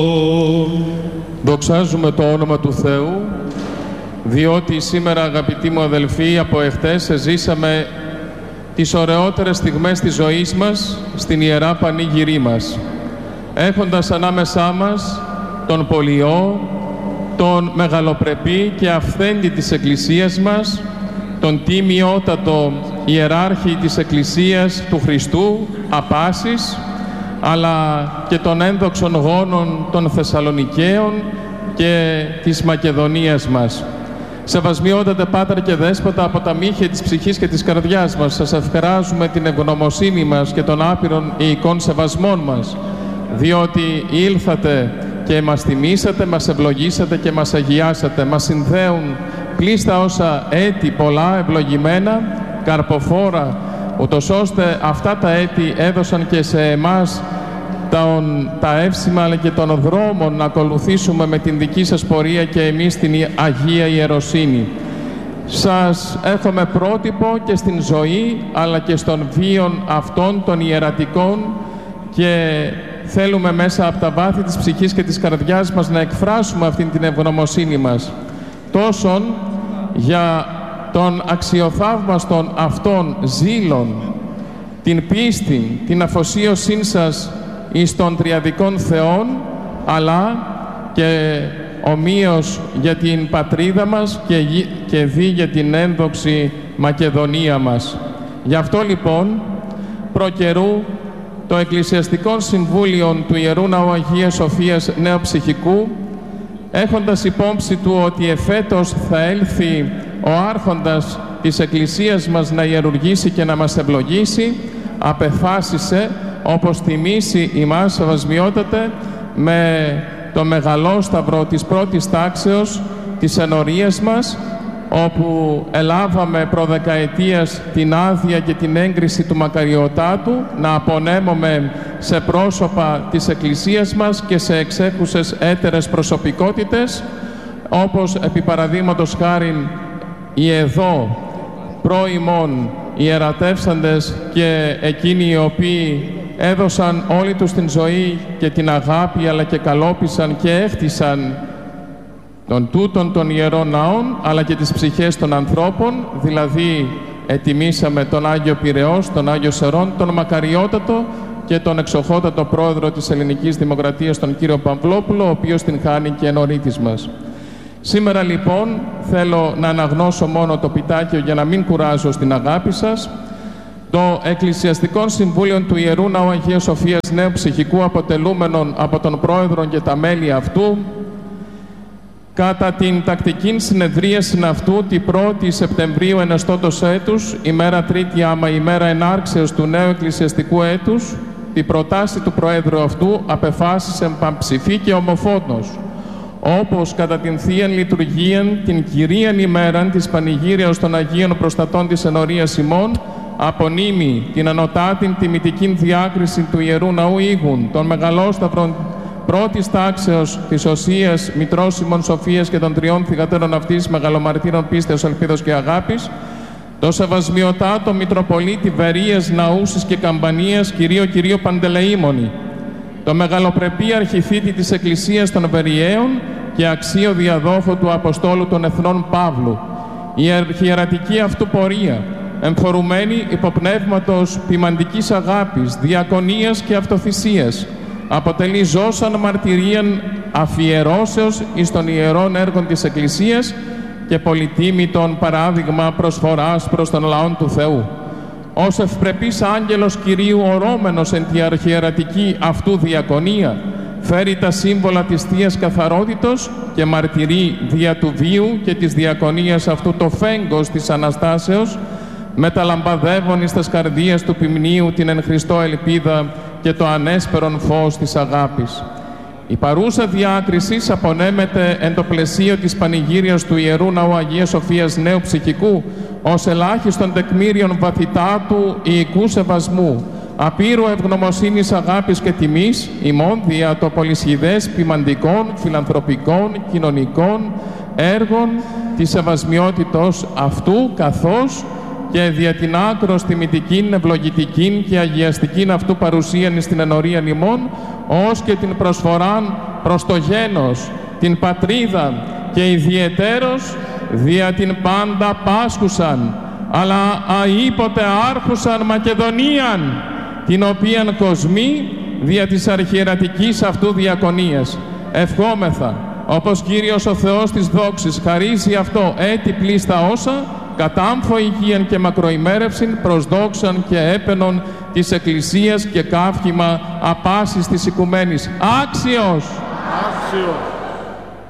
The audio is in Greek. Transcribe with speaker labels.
Speaker 1: Δοξάζουμε το όνομα του Θεού, διότι σήμερα, αγαπητοί μου αδελφοί, από εχθές ζήσαμε τις ωραιότερες στιγμές της ζωής μας στην Ιερά Πανήγυρή μας, έχοντας ανάμεσά μας τον πολιό, τον μεγαλοπρεπή και αυθέντη της Εκκλησίας μας, τον τίμιότατο Ιεράρχη της Εκκλησίας του Χριστού Απάσης, αλλά και των ένδοξων γόνων των Θεσσαλονικαίων και της Μακεδονίας μας. Σεβασμιότατε Πάτερ και Δέσποτα, από τα μύχια της ψυχής και της καρδιάς μας σας ευχαράζουμε την ευγνωμοσύνη μας και των άπειρων ιικών σεβασμών μας, διότι ήλθατε και μας τιμήσατε, μας ευλογήσατε και μας αγιάσατε. Μας συνδέουν πλήστα όσα έτη πολλά ευλογημένα, καρποφόρα, ούτως ώστε αυτά τα έτη έδωσαν και σε εμάς τα εύσημα αλλά και των δρόμων να ακολουθήσουμε με την δική σας πορεία και εμείς την Αγία Ιεροσύνη. Σας έχουμε πρότυπο και στην ζωή αλλά και στον βίον αυτών των ιερατικών και θέλουμε μέσα από τα βάθη της ψυχής και της καρδιάς μας να εκφράσουμε αυτήν την ευγνωμοσύνη μας τόσον για τον αξιοθαύμαστον αυτών ζήλων, την πίστη, την αφοσίωσή σας εις των τριαδικών Θεών, αλλά και ομοίως για την πατρίδα μας και δι για την ένδοξη Μακεδονία μας. Γι' αυτό λοιπόν προκαιρού το Εκκλησιαστικό Συμβούλιο του Ιερού Ναού Αγίας Σοφίας Νέου Ψυχικού, έχοντας υπόψη του ότι εφέτος θα έλθει ο Άρχοντας της Εκκλησίας μας να ιερουργήσει και να μας ευλογήσει, απεφάσισε, όπως τιμήσει ημάς σεβασμιότατε, με το μεγαλόσταυρο της πρώτης τάξεως της ενορίας μας, όπου ελάβαμε προδεκαετίας την άδεια και την έγκριση του Μακαριωτάτου να απονέμουμε σε πρόσωπα της Εκκλησίας μας και σε εξέχουσες έτερες προσωπικότητες, όπως επί παραδείγματος χάριν οι εδώ πρώιμων ιερατεύσαντες και εκείνοι οι οποίοι έδωσαν όλη τους την ζωή και την αγάπη αλλά και καλόπισαν και έχτισαν των τούτων των Ιερών Ναών αλλά και τις ψυχές των ανθρώπων, δηλαδή ετιμήσαμε τον Άγιο Πειραιώς, τον Άγιο Σερών, τον Μακαριότατο και τον εξοχότατο πρόεδρο της Ελληνικής Δημοκρατίας, τον κύριο Παυλόπουλο, ο οποίος την χάνει και ενορίτης μας. Σήμερα λοιπόν θέλω να αναγνώσω μόνο το πιτάκιο για να μην κουράζω στην αγάπη σας. Το Εκκλησιαστικό Συμβούλιο του Ιερού Ναού Αγίας Σοφίας Νέου Ψυχικού, αποτελούμενον από τον πρόεδρο και τα μέλη αυτού, κατά την τακτική συνεδρίαση αυτού τη 1η Σεπτεμβρίου ενεστώτος έτους, ημέρα Τρίτη άμα ημέρα ενάρξεως του νέου εκκλησιαστικού έτους, τη προτάση του Προέδρου αυτού απεφάσισε πανψηφή και ομοφόντος, όπως κατά την Θείαν Λειτουργίαν την κυρίαν ημέραν της Πανηγύριας των Αγίων Προστατών της Ενορίας ημών, απονείμει την ανωτάτην τιμητικήν διάκριση του Ιερού Ναού Ήγουν, των Μεγαλόσταυρων πρώτης τάξεως της Οσίας Μητρός ημών Σοφίας και των τριών θυγατέρων αυτής μεγαλομαρτύρων πίστεως, ελπίδος και αγάπης, το Σεβασμιωτάτο Μητροπολίτη Βερίας, Ναούσης και Καμπανίας Κυρίο Παντελεήμονη, το μεγαλοπρεπή αρχιθήτη της Εκκλησίας των Βεριαίων και αξίο διαδόχο του Αποστόλου των Εθνών Παύλου, η αρχιερατική αυτού πορεία, εμφορουμένη υποπνεύματος ποιμαντικής αγάπης, διακονίας και αυτοθυσίας, αποτελεί ζώσαν μαρτυρίαν αφιερώσεως εις των ιερών έργων της Εκκλησίας και πολυτίμητον παράδειγμα προσφοράς προς τον λαόν του Θεού. Ως ευπρεπής άγγελος Κυρίου ορώμενος εν τη αρχιερατική αυτού διακονία, φέρει τα σύμβολα της Θείας Καθαρότητος και μαρτυρεί δια του βίου και της διακονίας αυτού το φέγγος της Αναστάσεως, μεταλαμπαδεύων εις τας καρδίας του ποιμνίου την εν Χριστώ ελπίδα και το ανέσπερον φως της αγάπης. Η παρούσα διάκριση απονέμεται εν το πλαισίο της πανηγύριας του Ιερού Ναού Αγίας Σοφίας Νέου Ψυχικού ως ελάχιστον τεκμήριον βαθυτάτου ιικού σεβασμού, απείρου ευγνωμοσύνης, αγάπης και τιμής, ημών δια το πολυσχηδές ποιμαντικών, φιλανθρωπικών, κοινωνικών έργων της σεβασμιότητος αυτού, καθώς και δια την άκρος τιμητικήν, ευλογητικήν και αγιαστικήν αυτού παρουσίαν στην ενορία ημών, ως και την προσφοράν προς το γένος, την πατρίδα και ιδιαιτέρως δια την πάντα πάσχουσαν, αλλά αήποτε άρχουσαν Μακεδονίαν, την οποίαν κοσμεί δια της αρχιερατικής αυτού διακονίας. Ευχόμεθα, όπως Κύριος ο Θεός της δόξης χαρίζει αυτό έτη πλήστα όσα, κατάμφω υγείαν και μακροημέρευσιν προς δόξαν και έπαινον της Εκκλησίας και καύχημα απάσης της οικουμένης. Άξιος!